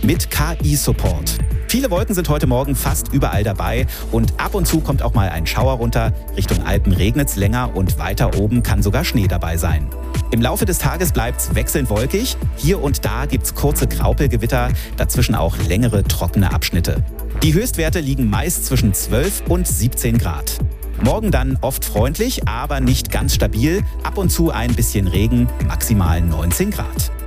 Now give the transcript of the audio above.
mit KI-Support. Viele Wolken sind heute Morgen fast überall dabei und ab und zu kommt auch mal ein Schauer runter. Richtung Alpen regnet es länger und weiter oben kann sogar Schnee dabei sein. Im Laufe des Tages bleibt es wechselnd wolkig. Hier und da gibt es kurze Graupelgewitter, dazwischen auch längere trockene Abschnitte. Die Höchstwerte liegen meist zwischen 12 und 17 Grad. Morgen dann oft freundlich, aber nicht ganz stabil. Ab und zu ein bisschen Regen, maximal 19 Grad.